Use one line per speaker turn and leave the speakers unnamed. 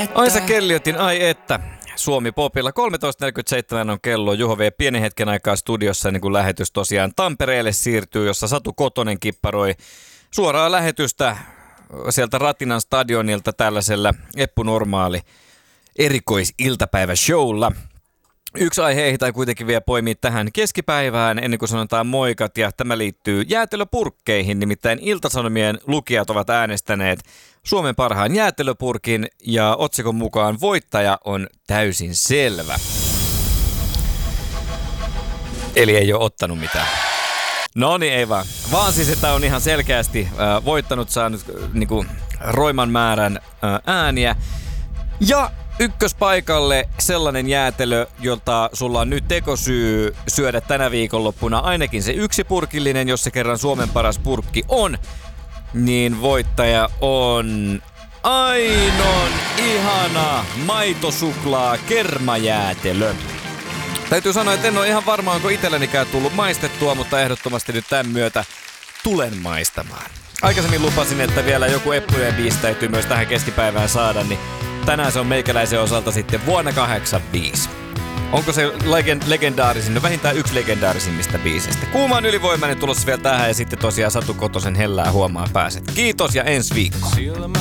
että.
Ai sä Kelliotin, ai että. Suomi Popilla 13.47 on kello. Juho vie pienen hetken aikaa studiossa, niin kun lähetys tosiaan Tampereelle siirtyy, jossa Satu Kotonen kipparoi suoraa lähetystä sieltä Ratinan stadionilta tällaisella Eppu Normaali erikoisiltapäiväshowlla. Yksi aihe ehditään kuitenkin vielä poimia tähän keskipäivään ennen kuin sanotaan moikat, ja tämä liittyy jäätelöpurkkeihin. Nimittäin Ilta-Sanomien lukijat ovat äänestäneet Suomen parhaan jäätelöpurkin, ja otsikon mukaan voittaja on täysin selvä. Eli ei ole ottanut mitään. No niin, ei vaan siis, että on ihan selkeästi voittanut, saanut niinku roiman määrän ääniä. Ja ykköspaikalle sellainen jäätelö, jolta sulla on nyt tekosyy syödä tänä viikonloppuna ainakin se yksi purkillinen, jos se kerran Suomen paras purkki on, niin voittaja on Ainon ihana maitosuklaa kermajäätelö. Täytyy sanoa, että en ole ihan varma, onko itsellänikään tullut maistettua, mutta ehdottomasti nyt tämän myötä tulen maistamaan. Aikaisemmin lupasin, että vielä joku Eppujen biisi täytyy myös tähän keskipäivään saada, niin tänään se on meikäläisen osalta sitten vuonna 85. Onko se legendaarisin, no vähintään yksi legendaarisimmista biisistä. Kuumaan ylivoimainen tulossa vielä tähän, ja sitten tosiaan Satu Kotosen hellää huomaa pääset. Kiitos ja ensi viikko.